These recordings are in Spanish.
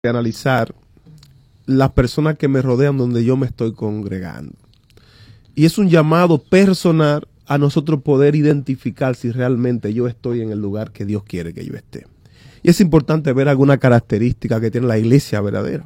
analizar las personas que me rodean donde yo me estoy congregando. Y es un llamado personal a nosotros poder identificar si realmente yo estoy en el lugar que Dios quiere que yo esté. Y es importante ver alguna característica que tiene la iglesia verdadera.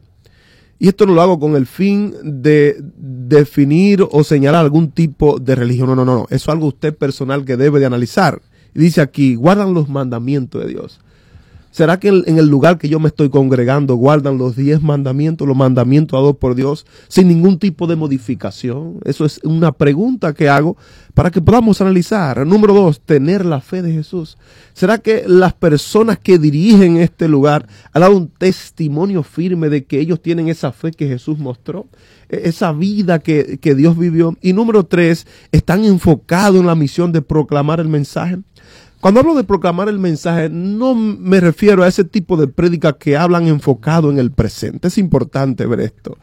Y esto no lo hago con el fin de definir o señalar algún tipo de religión. No. Eso es algo usted personal que debe de analizar. Y dice aquí, guardan los mandamientos de Dios. ¿Será que en el lugar que yo me estoy congregando guardan los 10 mandamientos, los mandamientos dados por Dios, sin ningún tipo de modificación? Eso es una pregunta que hago para que podamos analizar. Número 2, tener la fe de Jesús. ¿Será que las personas que dirigen este lugar han dado un testimonio firme de que ellos tienen esa fe que Jesús mostró? Esa vida que Dios vivió. Y número 3, ¿están enfocados en la misión de proclamar el mensaje? Cuando hablo de proclamar el mensaje, no me refiero a ese tipo de prédicas que hablan enfocado en el presente. Es importante ver esto.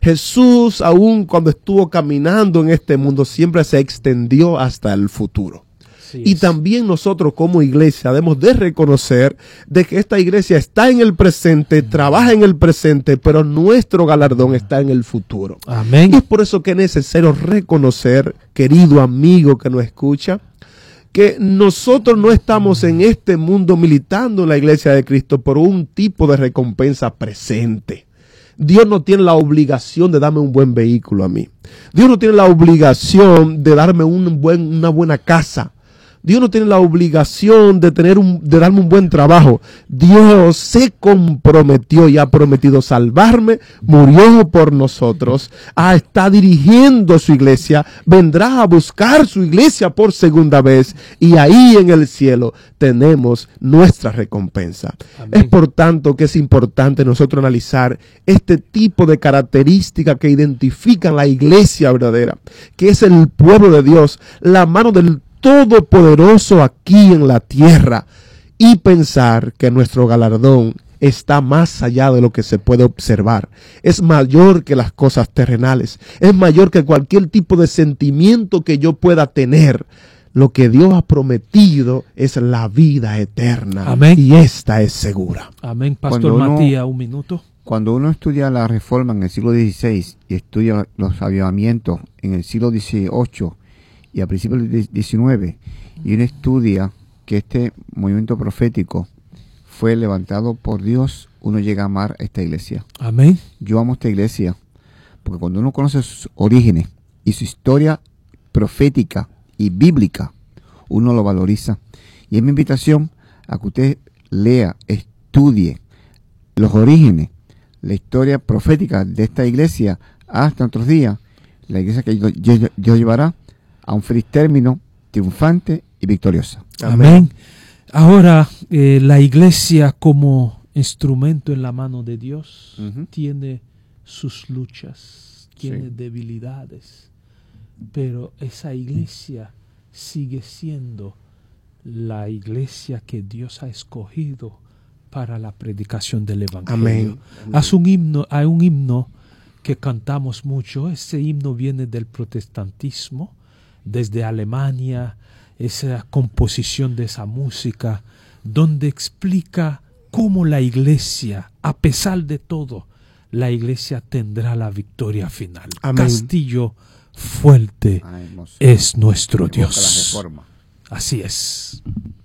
Jesús, aun cuando estuvo caminando en este mundo, siempre se extendió hasta el futuro. Y también nosotros como iglesia debemos de reconocer de que esta iglesia está en el presente, trabaja en el presente, pero nuestro galardón está en el futuro. Amén. Y es por eso que es necesario reconocer, querido amigo que nos escucha, que nosotros no estamos en este mundo militando en la iglesia de Cristo por un tipo de recompensa presente. Dios no tiene la obligación de darme un buen vehículo a mí. Dios no tiene la obligación de darme una buena casa. Dios no tiene la obligación de darme un buen trabajo. Dios se comprometió y ha prometido salvarme, murió por nosotros, está dirigiendo su iglesia, vendrá a buscar su iglesia por segunda vez y ahí en el cielo tenemos nuestra recompensa. Amén. Es por tanto que es importante nosotros analizar este tipo de características que identifican la iglesia verdadera, que es el pueblo de Dios, la mano del Todopoderoso aquí en la tierra, y pensar que nuestro galardón está más allá de lo que se puede observar. Es mayor que las cosas terrenales, es mayor que cualquier tipo de sentimiento que yo pueda tener. Lo que Dios ha prometido es la vida eterna. Amén. Y esta es segura. Amén. Pastor Matías, un minuto. Cuando uno estudia la Reforma en el siglo XVI y estudia los avivamientos en el siglo XVIII y a principios del 19, y uno estudia que este movimiento profético fue levantado por Dios, uno llega a amar esta iglesia. Amén. Yo amo esta iglesia porque cuando uno conoce sus orígenes y su historia profética y bíblica, uno lo valoriza. Y es mi invitación a que usted lea, estudie los orígenes, la historia profética de esta iglesia hasta nuestros días, la iglesia que Dios llevará a un feliz término, triunfante y victoriosa. Amén. Ahora, la iglesia como instrumento en la mano de Dios tiene sus luchas, tiene debilidades, pero esa iglesia sigue siendo la iglesia que Dios ha escogido para la predicación del evangelio. Amén. Hay un himno que cantamos mucho. Ese himno viene del protestantismo, desde Alemania, esa composición de esa música, donde explica cómo la iglesia, a pesar de todo, la iglesia tendrá la victoria final. Amén. Castillo fuerte es nuestro Dios. Así es.